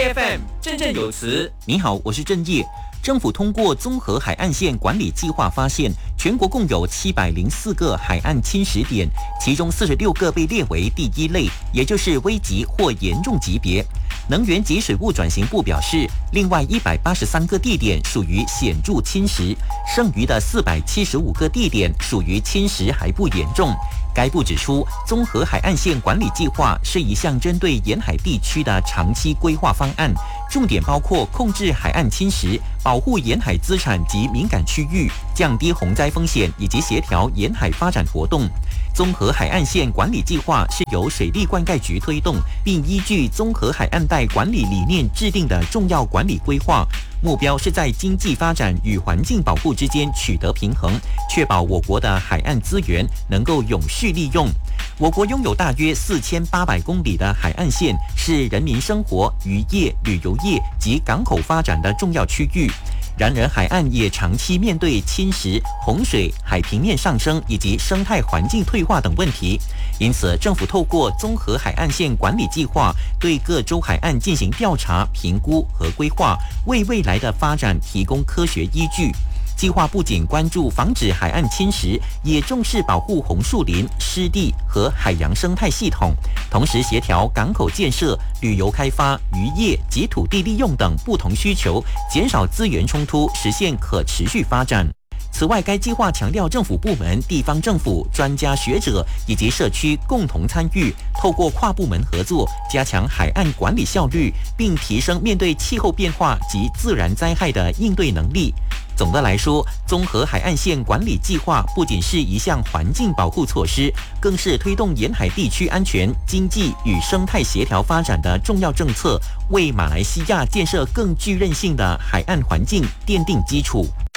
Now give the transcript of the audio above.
，8FM 振振有词。 你好，我是郑业。政府通过综合海岸线管理计划发现，全国共有704个海岸侵蚀点，其中46个被列为第1类，也就是危急或严重级别。能源及水务转型部表示，另外183个地点属于显著侵蚀，剩余的475个地点属于侵蚀还不严重。该部指出，综合海岸线管理计划是一项针对沿海地区的长期规划方案，重点包括控制海岸侵蚀、保护沿海资产及敏感区域、降低洪灾风险以及协调沿海发展活动。综合海岸线管理计划是由水利灌溉局推动，并依据综合海岸带管理理念制定的重要管理规划，目标是在经济发展与环境保护之间取得平衡，确保我国的海岸资源能够永续利用。我国拥有大约4800公里的海岸线，是人民生活、渔业、旅游业及港口发展的重要区域。然而，海岸也长期面对侵蚀、洪水、海平面上升以及生态环境退化等问题。因此，政府透过综合海岸线管理计划，对各州海岸进行调查、评估和规划，为未来的发展提供科学依据。计划不仅关注防止海岸侵蚀，也重视保护红树林、湿地和海洋生态系统，同时协调港口建设、旅游开发、渔业及土地利用等不同需求，减少资源冲突，实现可持续发展。此外，该计划强调政府部门、地方政府、专家学者以及社区共同参与，透过跨部门合作，加强海岸管理效率，并提升面对气候变化及自然灾害的应对能力。总的来说，综合海岸线管理计划不仅是一项环境保护措施，更是推动沿海地区安全、经济与生态协调发展的重要政策，为马来西亚建设更具韧性的海岸环境奠定基础。